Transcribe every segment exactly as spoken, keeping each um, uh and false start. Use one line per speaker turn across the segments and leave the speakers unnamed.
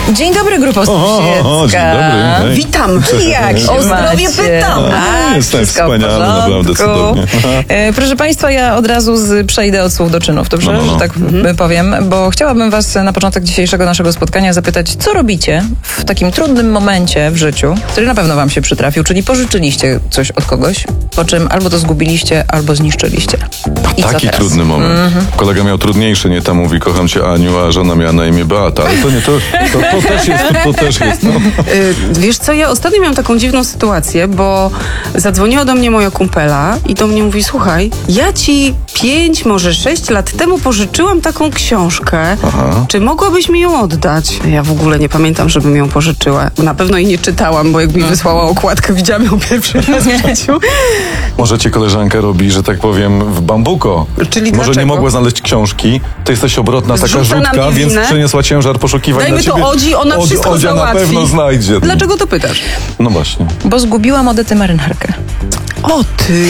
Dzień dobry, Grupo Sąsiedzka.
O, o, dzień dobry. Hej.
Witam. Jak się
O
zdrowie pytam.
A, jestem wspaniały, naprawdę cudownie.
E, proszę Państwa, ja od razu z, przejdę od słów do czynów, dobrze?
No, no, no.
Że tak mhm. powiem, bo chciałabym Was na początek dzisiejszego naszego spotkania zapytać, co robicie w takim trudnym momencie w życiu, który na pewno Wam się przytrafił, czyli pożyczyliście coś od kogoś, po czym albo to zgubiliście, albo zniszczyliście. I
Taki
co teraz?
trudny moment. Mm-hmm. Kolega miał trudniejszy, nie? Tam mówi, kocham cię, Aniu, a żona miała na imię Beata. Ale to nie, to, to, to też jest, to, to też jest. No.
Yy, wiesz co, ja ostatnio miałam taką dziwną sytuację, bo zadzwoniła do mnie moja kumpela i do mnie mówi, słuchaj, ja ci pięć, może sześć lat temu pożyczyłam taką książkę.
Aha.
Czy mogłabyś mi ją oddać? Ja w ogóle nie pamiętam, żebym ją pożyczyła. Na pewno jej nie czytałam, bo jak mi wysłała okładkę, widziałam ją pierwszy raz w życiu.
Może cię koleżanka robi, że tak powiem, w bambuko.
Czyli
Może
dlaczego?
nie mogła znaleźć książki, ty jesteś obrotna, taka
Zrzuca na
żółtka,
mnie
więc
winę.
przeniosła ciężar poszukiwań
Dajmy
na
to
ciebie.
Odzi, ona
Od-
wszystko
Odzia
załatwi.
na pewno znajdzie.
Dlaczego to pytasz?
No właśnie.
Bo zgubiłam Odetę marynarkę.
O ty!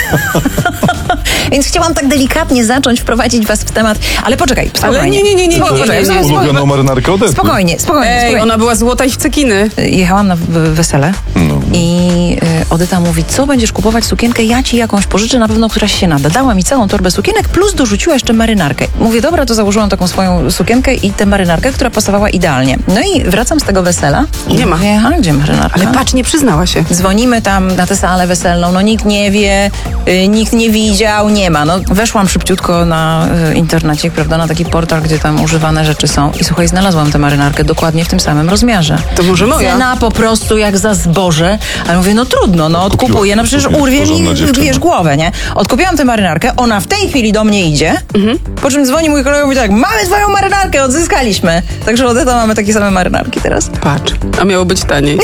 Więc chciałam tak delikatnie zacząć wprowadzić Was w temat, ale poczekaj, spokojnie.
Ale nie, nie, nie, nie,
Spoko-
nie,
poczekaj,
nie, nie,
spokojnie.
Ulubioną marynarkę Odety.
Spokojnie, spokojnie,
Ej,
spokojnie.
ona była złota i w cekiny.
Jechałam na w- wesele
No.
i y, Odeta mówi, co będziesz kupować sukienkę, ja ci jakąś pożyczę, na pewno któraś się nada. Dała mi całą torbę sukienek, plus dorzuciła jeszcze marynarkę. Mówię, dobra, to założyłam taką swoją sukienkę i tę marynarkę, która pasowała idealnie. No i wracam z tego wesela i
Nie ma.
mówię, a gdzie marynarka?
Ale patrz, nie przyznała się.
Dzwonimy tam na tę salę weselną, no nikt nie wie, y, nikt nie widział, nie ma. No weszłam szybciutko na y, internecie, prawda, na taki portal, gdzie tam używane rzeczy są i słuchaj, znalazłam tę marynarkę dokładnie w tym samym rozmiarze.
To może moja?
Cena po prostu jak za zboże, ale mówię, no trudno, no odkupuję, no przecież
Kupiłaś,
urwie mi,
porządna dziewczyna.
wiesz, głowę, nie? Odkupiłam tę marynarkę, ona w tej chwili do mnie idzie,
Mhm.
po czym dzwoni mój kolega i mówi tak, mamy twoją marynarkę, odzyskaliśmy. Także od Odeta mamy takie same marynarki teraz.
Patrz, a miało być taniej.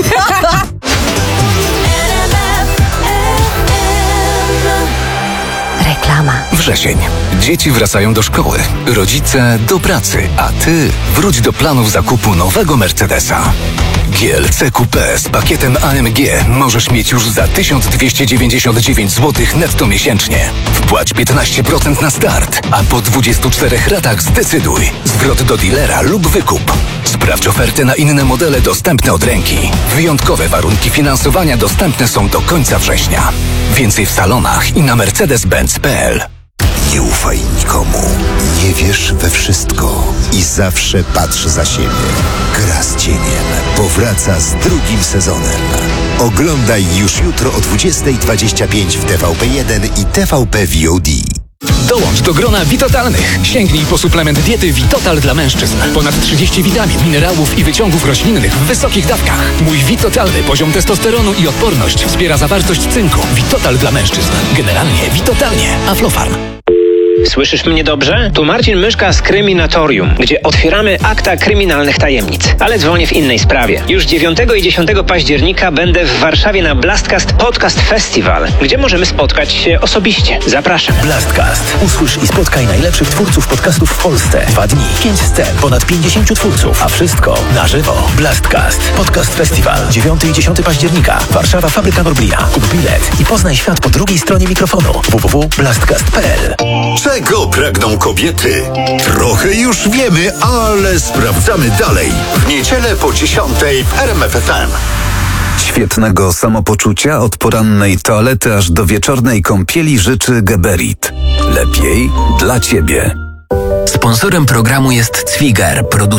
Reklama.
Wrzesień. Dzieci wracają do szkoły, rodzice do pracy, a ty wróć do planów zakupu nowego Mercedesa. G L C Coupé z pakietem A M G możesz mieć już za tysiąc dwieście dziewięćdziesiąt dziewięć złotych netto miesięcznie. Wpłać piętnaście procent na start, a po dwudziestu czterech ratach zdecyduj. Zwrot do dealera lub wykup. Sprawdź oferty na inne modele dostępne od ręki. Wyjątkowe warunki finansowania dostępne są do końca września. Więcej w salonach i na mercedes benz kropka p l.
Nie ufaj nikomu, nie wierz we wszystko i zawsze patrz za siebie. Gra z cieniem powraca z drugim sezonem. Oglądaj już jutro o dwudziestej dwadzieścia pięć w T V P jeden i T V P V O D.
Dołącz do grona Witotalnych. Sięgnij po suplement diety Witotal dla mężczyzn. Ponad trzydzieści witamin, minerałów i wyciągów roślinnych w wysokich dawkach. Mój Witotalny poziom testosteronu i odporność wspiera zawartość cynku. Witotal dla mężczyzn. Generalnie Witotalnie. Aflofarm.
Słyszysz mnie dobrze? Tu Marcin Myszka z Kryminatorium, gdzie otwieramy akta kryminalnych tajemnic. Ale dzwonię w innej sprawie. Już dziewiątego i dziesiątego października będę w Warszawie na Blastcast Podcast Festival, gdzie możemy spotkać się osobiście. Zapraszam.
Blastcast. Usłysz i spotkaj najlepszych twórców podcastów w Polsce. Dwa dni, pięć scen, ponad pięćdziesięciu twórców, a wszystko na żywo. Blastcast. Podcast Festival. dziewiątego i dziesiątego października. Warszawa, Fabryka Norblina. Kup bilet i poznaj świat po drugiej stronie mikrofonu. w w w kropka blastcast kropka p l.
Czego pragną kobiety? Trochę już wiemy, ale sprawdzamy dalej. W niedzielę po dziesiątej w R M F F M.
Świetnego samopoczucia od porannej toalety aż do wieczornej kąpieli życzy Geberit. Lepiej dla Ciebie.
Sponsorem programu jest Cwiger, producent